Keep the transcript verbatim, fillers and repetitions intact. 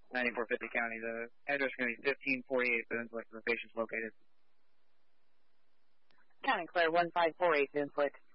ninety-four fifty County. The address is going to be fifteen forty-eight Boonslick, where the patient's located. County Clear one five four eight Boonslick.